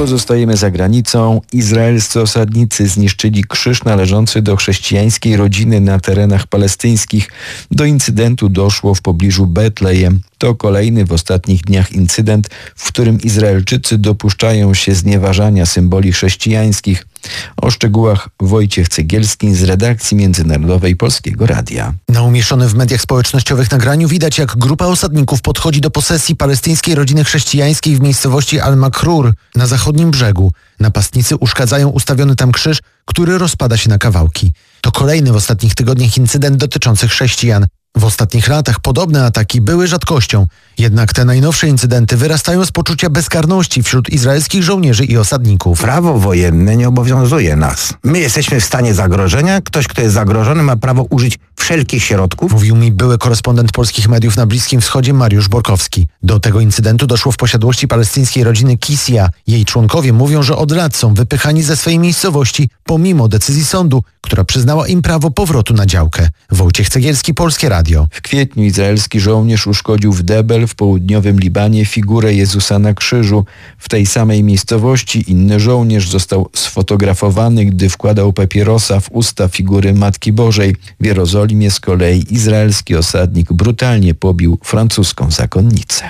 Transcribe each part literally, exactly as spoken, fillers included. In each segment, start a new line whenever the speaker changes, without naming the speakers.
Pozostajemy za granicą. Izraelscy osadnicy zniszczyli krzyż należący do chrześcijańskiej rodziny na terenach palestyńskich. Do incydentu doszło w pobliżu Betlejem. To kolejny w ostatnich dniach incydent, w którym Izraelczycy dopuszczają się znieważania symboli chrześcijańskich. O szczegółach Wojciech Cegielski z redakcji Międzynarodowej Polskiego Radia.
Na umieszczonym w mediach społecznościowych nagraniu widać, jak grupa osadników podchodzi do posesji palestyńskiej rodziny chrześcijańskiej w miejscowości Al-Makrur na zachodnim brzegu. Napastnicy uszkadzają ustawiony tam krzyż, który rozpada się na kawałki. To kolejny w ostatnich tygodniach incydent dotyczący chrześcijan. W ostatnich latach podobne ataki były rzadkością, jednak te najnowsze incydenty wyrastają z poczucia bezkarności wśród izraelskich żołnierzy i osadników.
Prawo wojenne nie obowiązuje nas. My jesteśmy w stanie zagrożenia. Ktoś, kto jest zagrożony, ma prawo użyć wszelkich środków.
Mówił mi były korespondent polskich mediów na Bliskim Wschodzie Mariusz Borkowski. Do tego incydentu doszło w posiadłości palestyńskiej rodziny Kisia. Jej członkowie mówią, że od lat są wypychani ze swojej miejscowości pomimo decyzji sądu, która przyznała im prawo powrotu na działkę. Wojciech Cegielski, Polskie Radio.
W kwietniu izraelski żołnierz uszkodził w Debel w południowym Libanie figurę Jezusa na krzyżu. W tej samej miejscowości inny żołnierz został sfotografowany, gdy wkładał papierosa w usta figury Matki Bożej. W Jerozolimie z kolei izraelski osadnik brutalnie pobił francuską zakonnicę.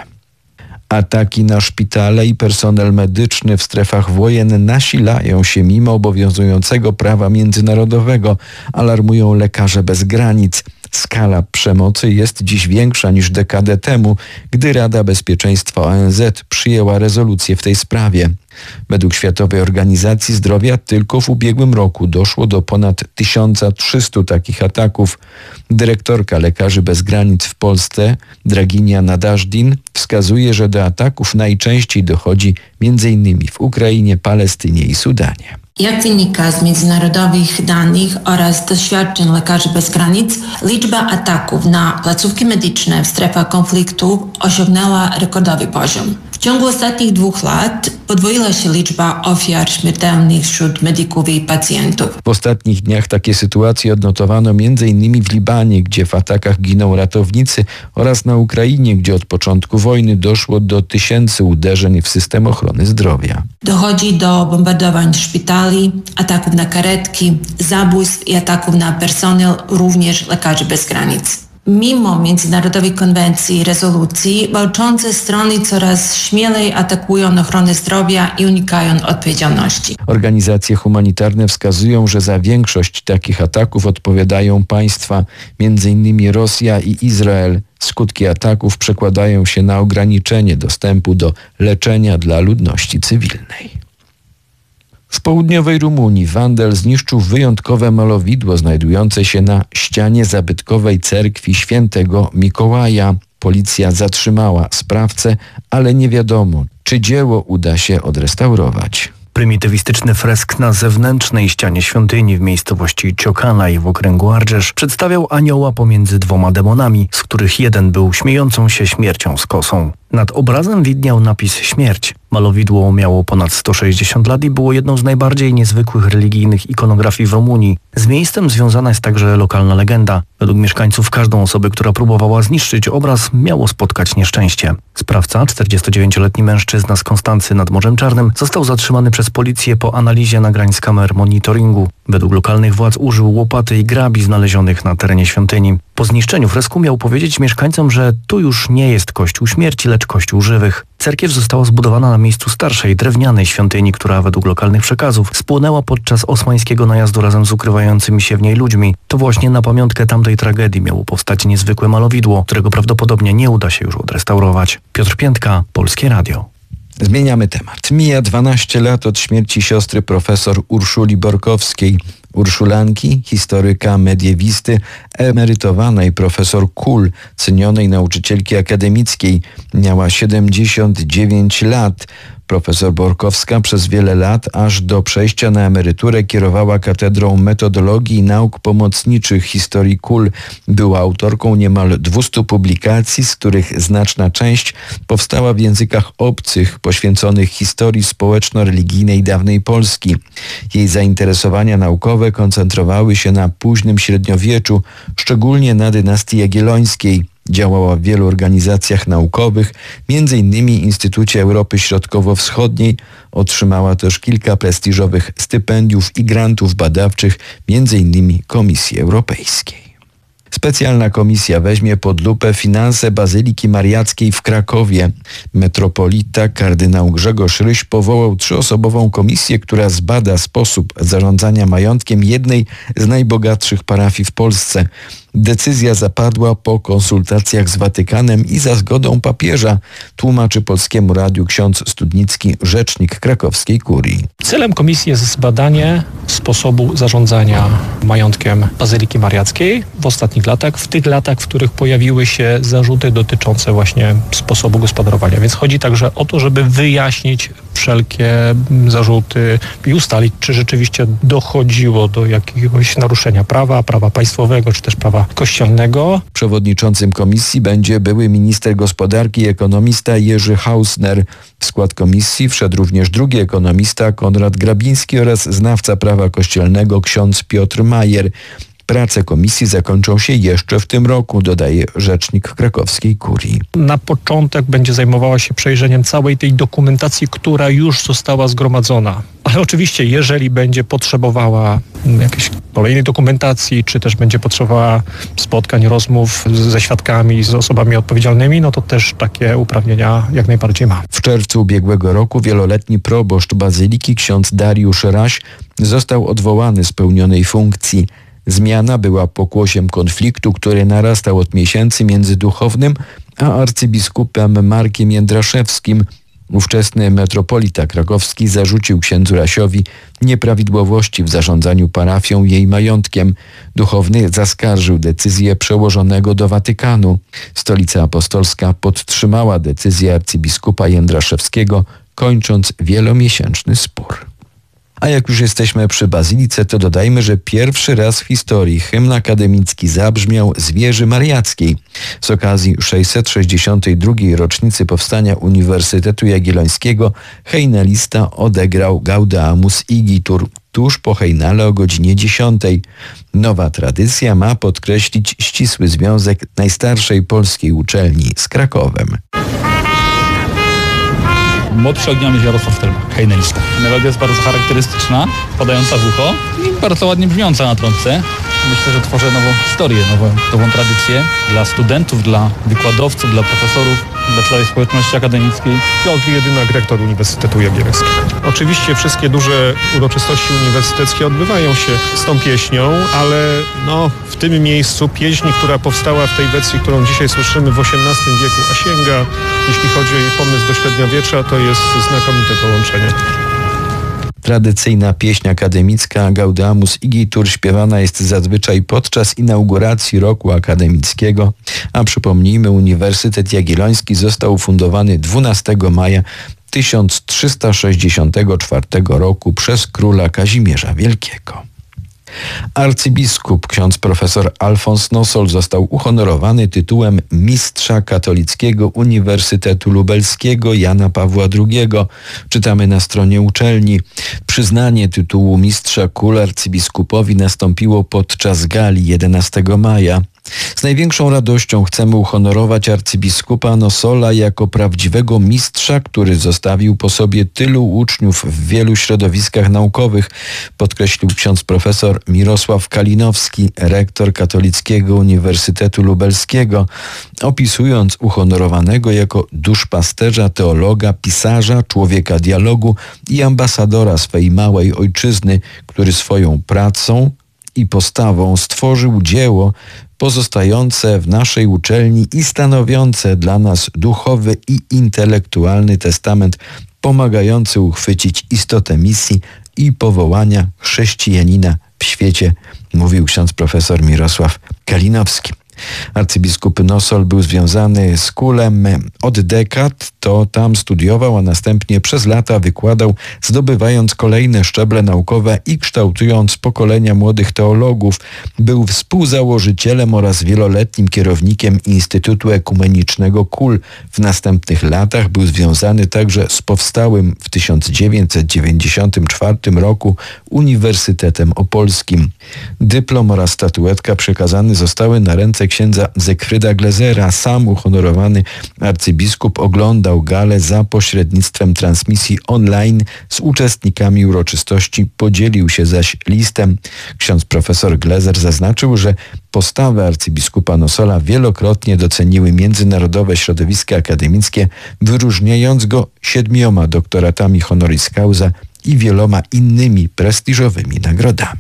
Ataki na szpitale i personel medyczny w strefach wojen nasilają się mimo obowiązującego prawa międzynarodowego, alarmują Lekarze Bez Granic. Skala przemocy jest dziś większa niż dekadę temu, gdy Rada Bezpieczeństwa O N Z przyjęła rezolucję w tej sprawie. Według Światowej Organizacji Zdrowia tylko w ubiegłym roku doszło do ponad tysiąc trzysta takich ataków. Dyrektorka Lekarzy Bez Granic w Polsce, Draginia Nadażdin, wskazuje, że do ataków najczęściej dochodzi między innymi w Ukrainie, Palestynie i Sudanie.
Jak wynika z międzynarodowych danych oraz doświadczeń Lekarzy Bez Granic, liczba ataków na placówki medyczne w strefach konfliktu osiągnęła rekordowy poziom. W ciągu ostatnich dwóch lat podwoiła się liczba ofiar śmiertelnych wśród medyków i pacjentów.
W ostatnich dniach takie sytuacje odnotowano między innymi w Libanie, gdzie w atakach giną ratownicy, oraz na Ukrainie, gdzie od początku wojny doszło do tysięcy uderzeń w system ochrony zdrowia.
Dochodzi do bombardowań szpitali, ataków na karetki, zabójstw i ataków na personel, również Lekarzy Bez Granic. Mimo międzynarodowej konwencji i rezolucji, walczące strony coraz śmielej atakują ochronę zdrowia i unikają odpowiedzialności.
Organizacje humanitarne wskazują, że za większość takich ataków odpowiadają państwa, między innymi Rosja i Izrael. Skutki ataków przekładają się na ograniczenie dostępu do leczenia dla ludności cywilnej. W południowej Rumunii wandel zniszczył wyjątkowe malowidło znajdujące się na ścianie zabytkowej cerkwi świętego Mikołaja. Policja zatrzymała sprawcę, ale nie wiadomo, czy dzieło uda się odrestaurować.
Prymitywistyczny fresk na zewnętrznej ścianie świątyni w miejscowości Ciokanaj w okręgu Argeș przedstawiał anioła pomiędzy dwoma demonami, z których jeden był śmiejącą się śmiercią z kosą. Nad obrazem widniał napis śmierć. Malowidło miało ponad sto sześćdziesiąt lat i było jedną z najbardziej niezwykłych religijnych ikonografii w Rumunii. Z miejscem związana jest także lokalna legenda. Według mieszkańców każdą osobę, która próbowała zniszczyć obraz, miało spotkać nieszczęście. Sprawca, czterdziestodziewięcioletni mężczyzna z Konstancy nad Morzem Czarnym, został zatrzymany przez policję po analizie nagrań z kamer monitoringu. Według lokalnych władz użył łopaty i grabi znalezionych na terenie świątyni. Po zniszczeniu fresku miał powiedzieć mieszkańcom, że tu już nie jest kościół śmierci, lecz kościół żywych. Cerkiew została zbudowana na miejscu starszej, drewnianej świątyni, która według lokalnych przekazów spłonęła podczas osmańskiego najazdu razem z ukrywającymi się w niej ludźmi. To właśnie na pamiątkę tamtej tragedii miało powstać niezwykłe malowidło, którego prawdopodobnie nie uda się już odrestaurować. Piotr Piętka, Polskie Radio.
Zmieniamy temat. Mija dwanaście lat od śmierci siostry profesor Urszuli Borkowskiej. Urszulanki, historyka, mediewisty, emerytowanej profesor Kul, cenionej nauczycielki akademickiej. Miała siedemdziesiąt dziewięć lat. Profesor Borkowska przez wiele lat, aż do przejścia na emeryturę, kierowała Katedrą Metodologii i Nauk Pomocniczych historii Kul. Była autorką niemal dwustu publikacji, z których znaczna część powstała w językach obcych, poświęconych historii społeczno-religijnej dawnej Polski. Jej zainteresowania naukowe koncentrowały się na późnym średniowieczu, szczególnie na dynastii jagiellońskiej. Działała w wielu organizacjach naukowych, między innymi Instytucie Europy Środkowo-Wschodniej. Otrzymała też kilka prestiżowych stypendiów i grantów badawczych, między innymi Komisji Europejskiej. Specjalna komisja weźmie pod lupę finanse Bazyliki Mariackiej w Krakowie. Metropolita kardynał Grzegorz Ryś powołał trzyosobową komisję, która zbada sposób zarządzania majątkiem jednej z najbogatszych parafii w Polsce. Decyzja zapadła po konsultacjach z Watykanem i za zgodą papieża, tłumaczy Polskiemu Radiu ksiądz Studnicki, rzecznik krakowskiej kurii.
Celem komisji jest zbadanie sposobu zarządzania majątkiem Bazyliki Mariackiej w ostatnich latach, w tych latach, w których pojawiły się zarzuty dotyczące właśnie sposobu gospodarowania. Więc chodzi także o to, żeby wyjaśnić wszelkie zarzuty i ustalić, czy rzeczywiście dochodziło do jakiegoś naruszenia prawa, prawa państwowego, czy też prawa kościelnego.
Przewodniczącym komisji będzie były minister gospodarki i ekonomista Jerzy Hausner. W skład komisji wszedł również drugi ekonomista Konrad Grabiński oraz znawca prawa kościelnego ksiądz Piotr Majer. Prace komisji zakończą się jeszcze w tym roku, dodaje rzecznik krakowskiej kurii.
Na początek będzie zajmowała się przejrzeniem całej tej dokumentacji, która już została zgromadzona. Ale oczywiście, jeżeli będzie potrzebowała jakiejś kolejnej dokumentacji, czy też będzie potrzebowała spotkań, rozmów ze świadkami, z osobami odpowiedzialnymi, no to też takie uprawnienia jak najbardziej ma.
W czerwcu ubiegłego roku wieloletni proboszcz Bazyliki ksiądz Dariusz Raś został odwołany z pełnionej funkcji. Zmiana była pokłosiem konfliktu, który narastał od miesięcy między duchownym a arcybiskupem Markiem Jędraszewskim. Ówczesny metropolita krakowski zarzucił księdzu Rasiowi nieprawidłowości w zarządzaniu parafią jej majątkiem. Duchowny zaskarżył decyzję przełożonego do Watykanu. Stolica Apostolska podtrzymała decyzję arcybiskupa Jędraszewskiego, kończąc wielomiesięczny spór. A jak już jesteśmy przy Bazylice, to dodajmy, że pierwszy raz w historii hymn akademicki zabrzmiał z wieży mariackiej. Z okazji sześćset sześćdziesiątej drugiej rocznicy powstania Uniwersytetu Jagiellońskiego hejnalista odegrał Gaudeamus Igitur tuż po hejnale o godzinie dziesiątej. Nowa tradycja ma podkreślić ścisły związek najstarszej polskiej uczelni z Krakowem.
Młodszy ogniony Jarosław Telma, hejnalista. Melodia jest bardzo charakterystyczna, wpadająca w ucho i bardzo ładnie brzmiąca na trąbce. Myślę, że tworzę nową historię, nową, nową tradycję dla studentów, dla wykładowców, dla profesorów, dla całej społeczności akademickiej.
Piotr Jedynak, rektor Uniwersytetu Jagiellońskiego. Oczywiście wszystkie duże uroczystości uniwersyteckie odbywają się z tą pieśnią, ale no, w tym miejscu pieśń, która powstała w tej wersji, którą dzisiaj słyszymy w osiemnastym wieku, a sięga, jeśli chodzi o jej pomysł do średniowiecza, to jest znakomite połączenie.
Tradycyjna pieśń akademicka Gaudeamus Igitur śpiewana jest zazwyczaj podczas inauguracji roku akademickiego, a przypomnijmy, Uniwersytet Jagielloński został ufundowany dwunastego maja tysiąc trzysta sześćdziesiątego czwartego roku przez króla Kazimierza Wielkiego. Arcybiskup ksiądz profesor Alfons Nosol został uhonorowany tytułem mistrza katolickiego Uniwersytetu Lubelskiego Jana Pawła drugiego. Czytamy na stronie uczelni. Przyznanie tytułu mistrza kul arcybiskupowi nastąpiło podczas gali jedenastego maja. Z największą radością chcemy uhonorować arcybiskupa Nosola jako prawdziwego mistrza, który zostawił po sobie tylu uczniów w wielu środowiskach naukowych, podkreślił ksiądz profesor Mirosław Kalinowski, rektor Katolickiego Uniwersytetu Lubelskiego, opisując uhonorowanego jako duszpasterza, teologa, pisarza, człowieka dialogu i ambasadora swej małej ojczyzny, który swoją pracą i postawą stworzył dzieło pozostające w naszej uczelni i stanowiące dla nas duchowy i intelektualny testament pomagający uchwycić istotę misji i powołania chrześcijanina w świecie, mówił ksiądz profesor Mirosław Kalinowski. Arcybiskup Nosol był związany z Kulem od dekad, to tam studiował, a następnie przez lata wykładał, zdobywając kolejne szczeble naukowe i kształtując pokolenia młodych teologów. Był współzałożycielem oraz wieloletnim kierownikiem Instytutu Ekumenicznego Kul. W następnych latach był związany także z powstałym w tysiąc dziewięćset dziewięćdziesiątym czwartym roku Uniwersytetem Opolskim. Dyplom oraz statuetka przekazane zostały na ręce księdza Zekfryda Glezera. Sam uhonorowany arcybiskup oglądał galę za pośrednictwem transmisji online z uczestnikami uroczystości. Podzielił się zaś listem. Ksiądz profesor Glezer zaznaczył, że postawę arcybiskupa Nossola wielokrotnie doceniły międzynarodowe środowiska akademickie, wyróżniając go siedmioma doktoratami honoris causa i wieloma innymi prestiżowymi nagrodami.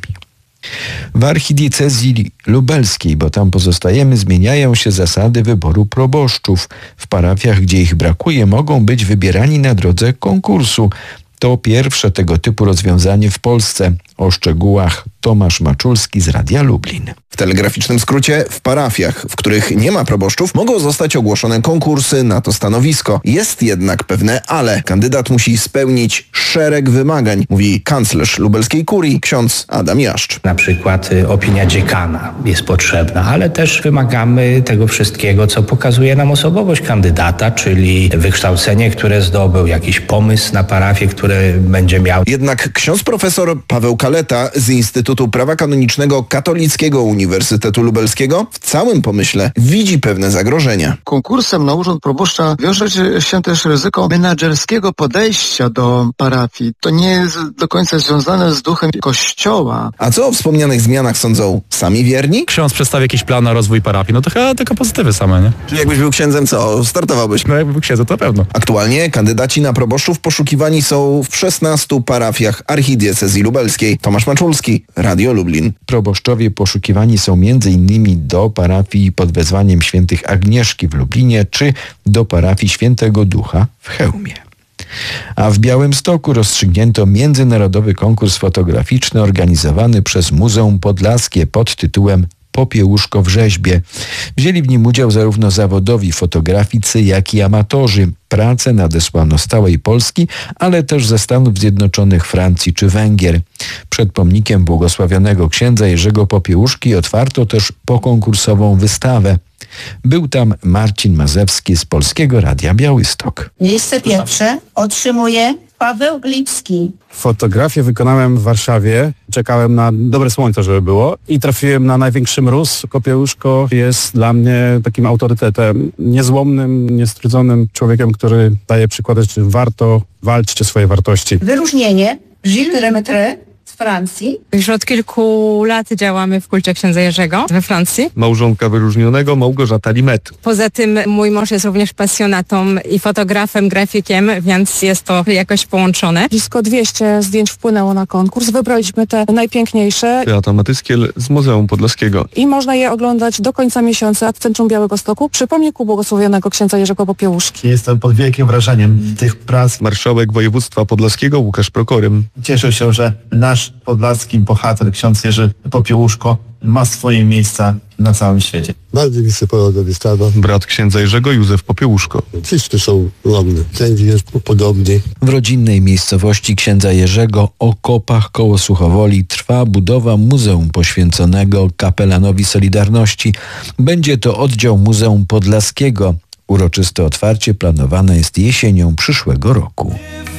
W archidiecezji lubelskiej, bo tam pozostajemy, zmieniają się zasady wyboru proboszczów. W parafiach, gdzie ich brakuje, mogą być wybierani na drodze konkursu. To pierwsze tego typu rozwiązanie w Polsce. O szczegółach Tomasz Maczulski z Radia Lublin.
W telegraficznym skrócie, w parafiach, w których nie ma proboszczów, mogą zostać ogłoszone konkursy na to stanowisko. Jest jednak pewne ale. Kandydat musi spełnić szereg wymagań, mówi kanclerz lubelskiej kurii, ksiądz Adam Jaszcz.
Na przykład y, opinia dziekana jest potrzebna, ale też wymagamy tego wszystkiego, co pokazuje nam osobowość kandydata, czyli wykształcenie, które zdobył, jakiś pomysł na parafię, który będzie miał.
Jednak ksiądz profesor Paweł Kaleta z Instytutu Prawa Kanonicznego Katolickiego Uniwersytetu Lubelskiego w całym pomyśle widzi pewne zagrożenia.
Konkursem na urząd proboszcza wiąże się też ryzyko menadżerskiego podejścia do parafii. To nie jest do końca związane z duchem Kościoła.
A co o wspomnianych zmianach sądzą sami wierni?
Ksiądz przedstawi jakiś plan na rozwój parafii, no to chyba tylko pozytywy same, nie?
Czyli jakbyś był księdzem, co? Startowałbyś?
No jakby był księdzem, to pewno.
Aktualnie kandydaci na proboszczów poszukiwani są w szesnastu parafiach archidiecezji lubelskiej. Tomasz Maczulski, Radio Lublin.
Proboszczowie poszukiwani są między innymi do parafii pod wezwaniem świętych Agnieszki w Lublinie czy do parafii Świętego Ducha w Chełmie. A w Białymstoku rozstrzygnięto międzynarodowy konkurs fotograficzny organizowany przez Muzeum Podlaskie pod tytułem Popiełuszko w rzeźbie. Wzięli w nim udział zarówno zawodowi fotograficy, jak i amatorzy. Pracę nadesłano z całej Polski, ale też ze Stanów Zjednoczonych, Francji czy Węgier. Przed pomnikiem błogosławionego księdza Jerzego Popiełuszki otwarto też pokonkursową wystawę. Był tam Marcin Mazewski z Polskiego Radia Białystok.
Miejsce pierwsze otrzymuje Paweł Glipski.
Fotografię wykonałem w Warszawie. Czekałem na dobre słońce, żeby było i trafiłem na największy mróz. Popiełuszko jest dla mnie takim autorytetem, niezłomnym, niestrudzonym człowiekiem, który daje przykłady, czy warto walczyć o swoje wartości.
Wyróżnienie Gilles Lemaitre z Francji.
Już od kilku lat działamy w kulcie księdza Jerzego we Francji.
Małżonka wyróżnionego Małgorzata Limet.
Poza tym mój mąż jest również pasjonatą i fotografem, grafikiem, więc jest to jakoś połączone.
Blisko dwieście zdjęć wpłynęło na konkurs. Wybraliśmy te najpiękniejsze.
Beata Matyskiel z Muzeum Podlaskiego.
I można je oglądać do końca miesiąca w centrum Białegostoku przy pomniku błogosławionego księdza Jerzego Popiełuszki.
Jestem pod wielkim wrażeniem tych prac.
Marszałek województwa podlaskiego Łukasz Prokorym.
Cieszę się, że nasz podlaski bohater, ksiądz Jerzy Popiełuszko, ma swoje miejsca na całym świecie.
Bardzo mi się podoba wystawa.
Brat księdza Jerzego Józef Popiełuszko.
Wszyscy są równi. Księdz jest podobny.
W rodzinnej miejscowości księdza Jerzego o Kopach koło Suchowoli trwa budowa muzeum poświęconego kapelanowi Solidarności. Będzie to oddział Muzeum Podlaskiego. Uroczyste otwarcie planowane jest jesienią przyszłego roku.